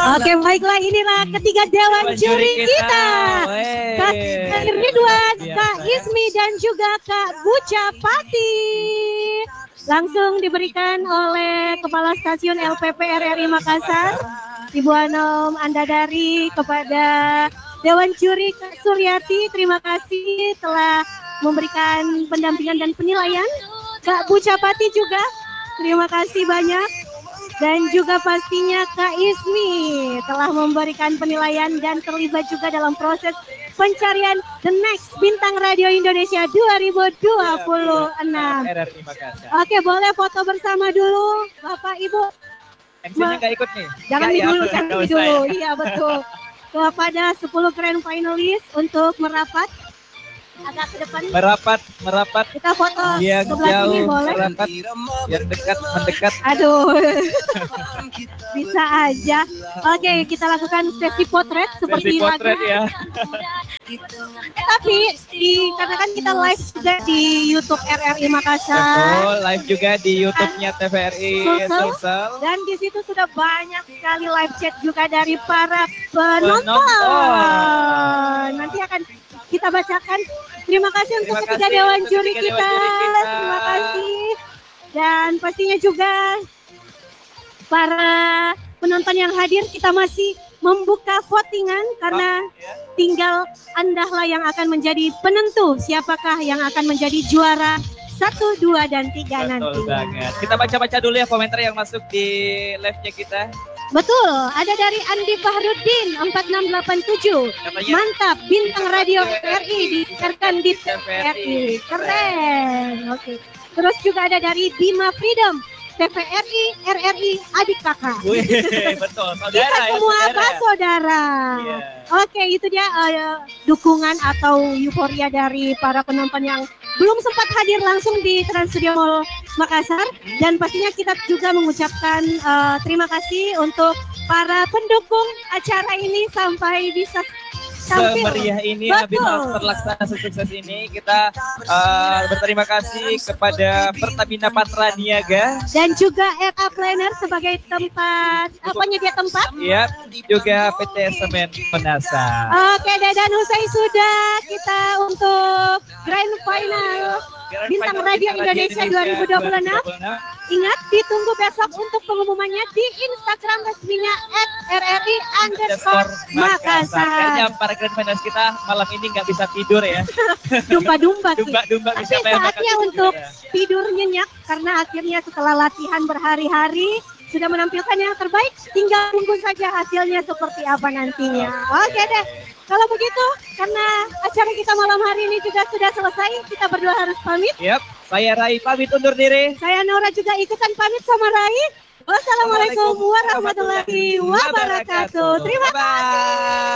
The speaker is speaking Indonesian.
Oke, baiklah, inilah ketiga dewan juri kita. Kak Ridwan, Kak Ismi, dan juga Kak Buca Pati. Langsung diberikan oleh Kepala Stasiun LPP RRI Makassar, Ibu Anom Andadari, kepada Dewan Juri Kak Suryati. Terima kasih telah memberikan pendampingan dan penilaian. Kak Buca Pati juga, terima kasih banyak. Dan juga pastinya Kak Ismi telah memberikan penilaian dan terlibat juga dalam proses pencarian The Next Bintang Radio Indonesia 2026. Oke, boleh foto bersama dulu Bapak Ibu. MC-nya nggak ikut nih? Jangan dulu, jangan dulu. Iya betul. Kepada 10 grand finalis untuk merapat agak ke depan. Merapat. Kita foto yang sebelah jauh, sini boleh. merapat, yang dekat mendekat. Aduh, bisa aja. Oke, kita lakukan sesi potret seperti potret ya. Tapi dikarenakan kita live juga di YouTube RRI Makassar. Betul, live juga di YouTube-nya TVRI Sulsel. Dan di situ sudah banyak sekali live chat juga dari para penonton. Nanti akan kita bacakan. Terima kasih untuk ketiga dewan juri kita. Terima kasih. Dan pastinya juga para penonton yang hadir, kita masih membuka votingan karena tinggal Anda yang akan menjadi penentu siapakah yang akan menjadi juara 1, 2, dan 3 nanti. Betul banget. Kita baca-baca dulu ya komentar yang masuk di live-nya kita. Betul, ada dari Andi Fahrudin 4687. Katanya, mantap, bintang radio RRI disiarkan di TVRI. Keren. Oke. Terus juga ada dari Bima Freedom, TVRI, RRI, adik kakak. Wih, betul. Saudara, kita semua saudara. Yeah. Oke, itu dia dukungan atau euforia dari para penonton yang belum sempat hadir langsung di Trans Studio Mall Makassar. Dan pastinya kita juga mengucapkan terima kasih untuk para pendukung acara ini sampai bisa semeriah ini, bisa terlaksana sukses ini. Kita berterima kasih kepada Pertamina Patra Niaga dan juga RA Planner sebagai tempat penyedia tempat. Iya, juga PT Semen Penasa. Oke, dan usai sudah kita untuk Grand Final Bintang Radio Indonesia 2026. Ingat, ditunggu besok untuk pengumumannya di Instagram resminya @rri_Makassar. Kayaknya para grand finals kita malam ini nggak bisa tidur ya. Dumba-dumba sih. Dumba-dumba bisa saatnya untuk tidur nyenyak karena akhirnya setelah latihan berhari-hari sudah menampilkan yang terbaik. Tinggal tunggu saja hasilnya seperti apa nantinya. Oke deh. Kalau begitu, karena acara kita malam hari ini juga sudah selesai, kita berdua harus pamit. Yap, saya Rai pamit undur diri. Saya Nora juga ikutan pamit sama Rai. Wassalamualaikum warahmatullahi wabarakatuh. Terima kasih.